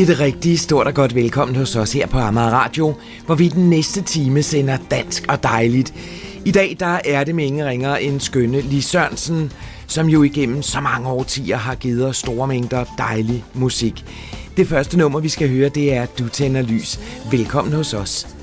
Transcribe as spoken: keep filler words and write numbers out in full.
Et rigtig stort og godt velkommen hos os her på Amager Radio, hvor vi den næste time sender dansk og dejligt. I dag der er det med ingen ringer end skønne Lis Sørensen, som jo igennem så mange årtier har givet os store mængder dejlig musik. Det første nummer, vi skal høre, det er Du tænder lys. Velkommen hos os.